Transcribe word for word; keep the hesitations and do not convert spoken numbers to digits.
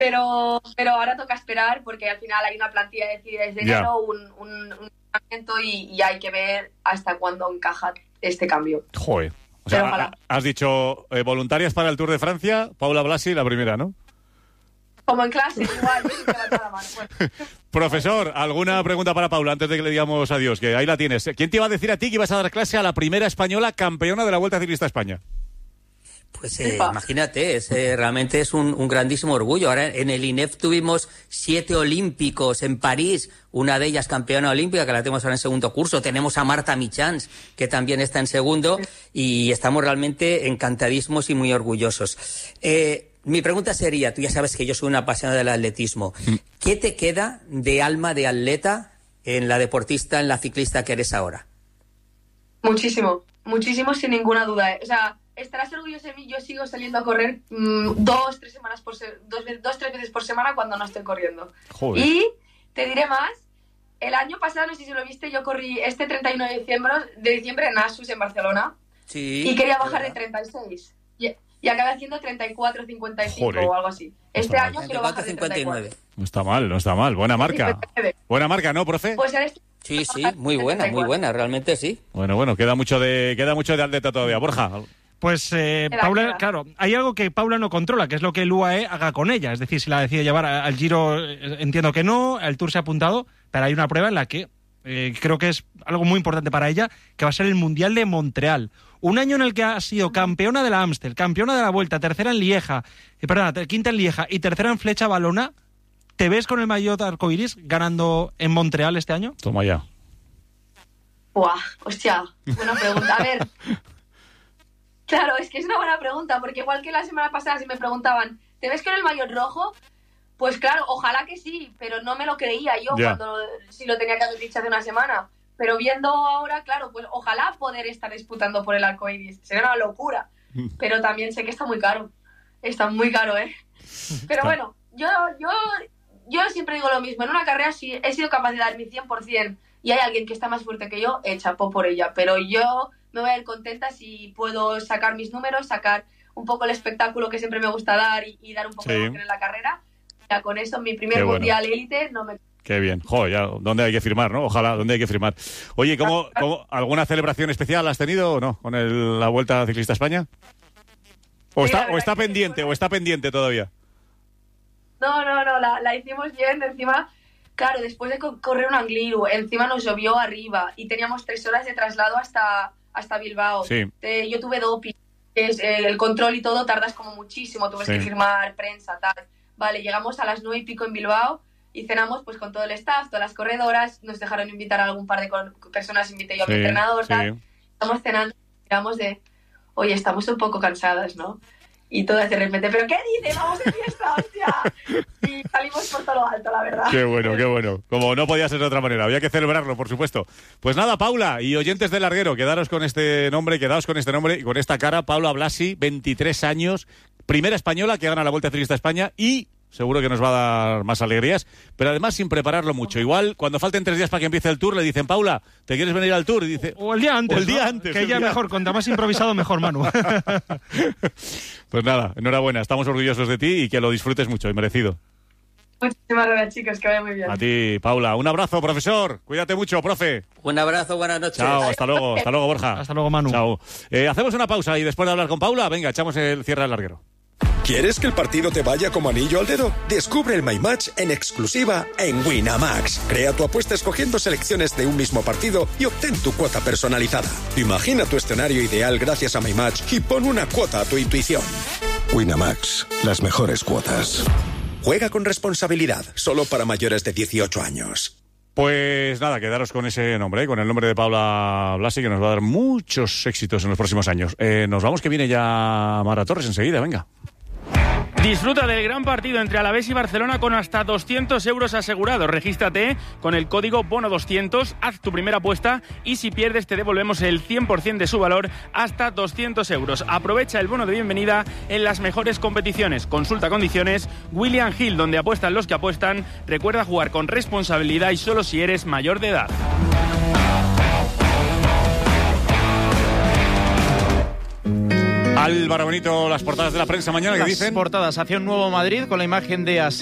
pero, pero ahora toca esperar porque al final hay una plantilla decidida desde Ya. enero, un, un, un entrenamiento y, y hay que ver hasta cuándo encaja este cambio. Joder. O Pero sea, ojalá. ha- has dicho eh, voluntarias para el Tour de Francia, Paula Blasi, la primera, ¿no? Como en clase, igual, yo siempre levanto la mano. Bueno. Profesor, ¿alguna pregunta para Paula antes de que le digamos adiós? Que ahí la tienes. ¿Quién te iba a decir a ti que ibas a dar clase a la primera española campeona de la Vuelta Ciclista a España? Pues eh, imagínate, es, eh, realmente es un, un grandísimo orgullo. Ahora en el I N E F tuvimos siete olímpicos en París, una de ellas campeona olímpica, que la tenemos ahora en segundo curso. Tenemos a Marta Michans, que también está en segundo, y estamos realmente encantadísimos y muy orgullosos. Eh, mi pregunta sería, tú ya sabes que yo soy un apasionado del atletismo, ¿qué te queda de alma de atleta en la deportista, en la ciclista que eres ahora? Muchísimo, muchísimo sin ninguna duda. ¿eh? O sea, estarás orgulloso de mí, yo sigo saliendo a correr mmm, dos, tres semanas por se- dos, ve- dos, tres veces por semana cuando no estoy corriendo. Joder. Y te diré más, el año pasado, no sé si lo viste, yo corrí este treinta y uno de diciembre, de diciembre en Asus, en Barcelona, Sí. y quería bajar de treinta y seis. Y, y acabé haciendo treinta y cuatro, cincuenta y cinco Joder. o algo así. Este Está año mal. quiero bajar de treinta y cuatro. No está mal, no está mal. Buena marca. cincuenta y nueve. Buena marca, ¿no, profe? Pues en este Sí, sí, muy buena, muy buena, realmente sí. Bueno, bueno, queda mucho de queda mucho de atleta todavía. Borja. Pues eh, Queda, Paula, queda. claro, hay algo que Paula no controla, que es lo que el U A E haga con ella. Es decir, si la decide llevar a- al Giro, eh, entiendo que no, al Tour se ha apuntado, pero hay una prueba en la que eh, creo que es algo muy importante para ella, que va a ser el Mundial de Montreal. Un año en el que ha sido campeona de la Amstel, campeona de la Vuelta, tercera en Lieja, eh, perdona, ter- quinta en Lieja y tercera en Flecha Valona. ¿Te ves con el maillot arcoiris ganando en Montreal este año? Toma ya. Buah, hostia, buena pregunta. A ver, claro, es que es una buena pregunta, porque igual que la semana pasada si me preguntaban, ¿te ves con el maillot rojo? Pues claro, ojalá que sí, pero no me lo creía yo Ya. cuando sí lo tenía que haber dicho hace una semana. Pero viendo ahora, claro, pues ojalá poder estar disputando por el arcoiris. Sería una locura. Pero también sé que está muy caro. Está muy caro, ¿eh? Pero bueno, yo, yo, yo siempre digo lo mismo. En una carrera sí he sido capaz de dar mi cien por ciento y hay alguien que está más fuerte que yo, eh, chapó por ella. Pero yo me voy a ir contenta si puedo sacar mis números, sacar un poco el espectáculo que siempre me gusta dar y, y dar un poco Sí. de emoción en la carrera. Ya con eso, mi primer Qué bueno. mundial élite no me... Qué bien. Joder, ya, ¿dónde hay que firmar, no? Ojalá, ¿dónde hay que firmar? Oye, ¿cómo, cómo, ¿alguna celebración especial has tenido o no con el- la Vuelta Ciclista a España? ¿O Sí, está, la o verdad está que pendiente, fue- o está pendiente todavía? No, no, no, la, la hicimos bien. Encima, claro, después de co- correr un Angliru, encima nos llovió arriba y teníamos tres horas de traslado hasta, hasta Bilbao. Sí. Eh, yo tuve doping, que es, eh, el control y todo tardas como muchísimo, tuve Sí. que firmar prensa, tal. Vale, llegamos a las nueve y pico en Bilbao y cenamos pues con todo el staff, todas las corredoras, nos dejaron invitar a algún par de con- personas, invité yo a mi Sí, entrenador, sí. tal. Estamos cenando, miramos de, oye, estamos un poco cansadas, ¿no? Y todas de repente, ¿pero qué dices? ¡Vamos de fiesta, hostia! Y salimos por todo lo alto, la verdad. Qué bueno, qué bueno. Como no podía ser de otra manera, había que celebrarlo, por supuesto. Pues nada, Paula y oyentes del Larguero, quedaros con este nombre, quedaos con este nombre y con esta cara. Paula Blasi, veintitrés años, primera española que gana la Vuelta Ciclista a España y seguro que nos va a dar más alegrías, pero además sin prepararlo mucho. Igual, cuando falten tres días para que empiece el Tour, le dicen, Paula, ¿te quieres venir al Tour? Y dice, O el día antes. O el día ¿no? antes, Que el ya día- mejor, cuanta más improvisado, mejor, Manu. pues nada, enhorabuena, estamos orgullosos de ti y que lo disfrutes mucho y merecido. Muchísimas gracias, chicos, que vaya muy bien. A ti, Paula. Un abrazo, profesor. Cuídate mucho, profe. Un abrazo, buenas noches. Chao, hasta luego, hasta luego, Borja. Hasta luego, Manu. Chao. Eh, hacemos una pausa y después de hablar con Paula, venga, echamos el cierre al larguero. ¿Quieres que el partido te vaya como anillo al dedo? Descubre el My Match en exclusiva en Winamax. Crea tu apuesta escogiendo selecciones de un mismo partido y obtén tu cuota personalizada. Imagina tu escenario ideal gracias a My Match y pon una cuota a tu intuición. Winamax, las mejores cuotas. Juega con responsabilidad, solo para mayores de dieciocho años. Pues nada, quedaros con ese nombre, ¿eh? Con el nombre de Paula Blasi, que nos va a dar muchos éxitos en los próximos años. Eh, nos vamos, que viene ya Mara Torres enseguida, venga. Disfruta del gran partido entre Alavés y Barcelona con hasta doscientos euros asegurados. Regístrate con el código bono doscientos, haz tu primera apuesta y si pierdes te devolvemos el cien por ciento de su valor hasta doscientos euros. Aprovecha el bono de bienvenida en las mejores competiciones. Consulta condiciones. William Hill, donde apuestan los que apuestan. Recuerda jugar con responsabilidad y solo si eres mayor de edad. Álvaro Benito, las portadas de la prensa mañana, ¿qué Las dicen? portadas hacia un nuevo Madrid con la imagen de As